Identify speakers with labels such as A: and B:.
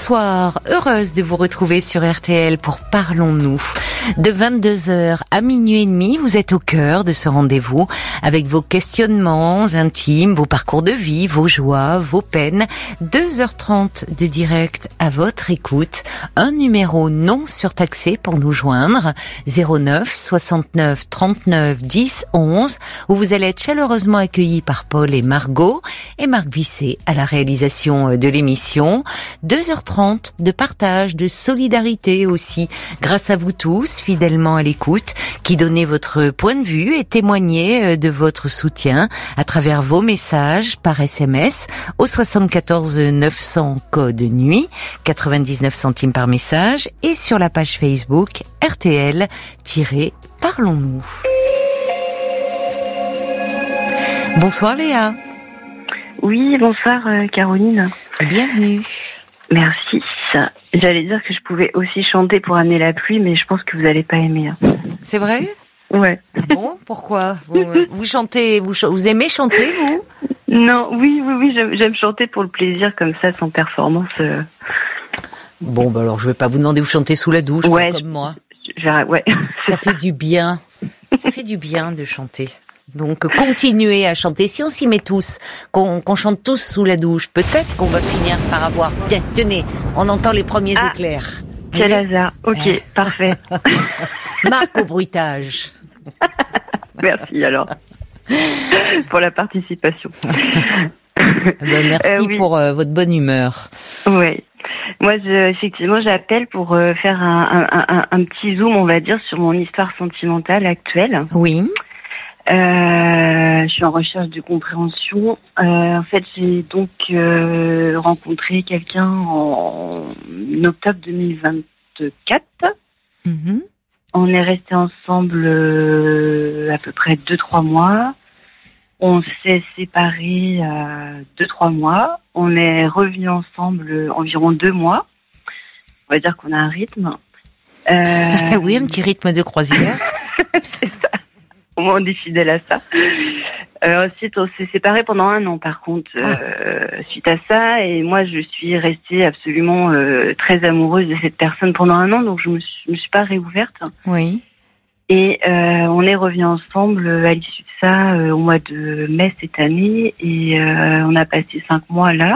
A: Bonsoir, heureuse de vous retrouver sur RTL pour Parlons-nous. De 22h à minuit et demi, vous êtes au cœur de ce rendez-vous avec vos questionnements intimes, vos parcours de vie, vos joies, vos peines. 2h30 de direct à votre écoute. Un numéro non surtaxé pour nous joindre. 09 69 39 10 11 où vous allez être chaleureusement accueillis par Paul et Margot et Marc Bisset à la réalisation de l'émission. 2h30 de partage, de solidarité aussi, grâce à vous tous, fidèlement à l'écoute, qui donnez votre point de vue et témoignez de votre soutien à travers vos messages par SMS au 74 900 code nuit, 99 centimes par message et sur la page Facebook RTL-Parlons-nous. Bonsoir Léa.
B: Oui, bonsoir Caroline.
A: Bienvenue.
B: Merci. J'allais dire que je pouvais aussi chanter pour amener la pluie, mais je pense que vous n'allez pas aimer.
A: C'est vrai ?
B: Ouais.
A: Bon, pourquoi ? Vous chantez, vous aimez chanter, vous ?
B: Non, oui, j'aime chanter pour le plaisir, comme ça, sans performance.
A: Bon, bah alors je vais pas vous demander où chanter sous la douche,
B: ouais,
A: comme moi.
B: Ouais.
A: Ça fait du bien. Ça fait du bien de chanter. Donc continuez à chanter. Si on s'y met tous, qu'on chante tous sous la douche, peut-être qu'on va finir par avoir... Tiens, tenez, on entend les premiers éclairs.
B: Quel hasard. Ok, parfait.
A: Marc au bruitage.
B: Merci alors pour la participation.
A: Merci
B: oui.
A: pour votre bonne humeur.
B: Oui. Moi, effectivement, j'appelle pour faire un petit zoom, on va dire, sur mon histoire sentimentale actuelle.
A: Oui.
B: Je suis en recherche de compréhension. En fait, j'ai donc rencontré quelqu'un en octobre 2024.
A: Mm-hmm.
B: On est restés ensemble à peu près 2-3 mois. On s'est séparés 2-3 mois. On est revenus ensemble environ 2 mois. On va dire qu'on a un rythme.
A: Oui, un petit rythme de croisière.
B: C'est ça. Au moins, on est fidèle à ça. Ensuite, on s'est séparés pendant 1 an, par contre, suite à ça. Et moi, je suis restée absolument très amoureuse de cette personne pendant 1 an, donc je me suis pas réouverte.
A: Oui.
B: Et on est revenus ensemble à l'issue de ça au mois de mai cette année. Et on a passé 5 mois là.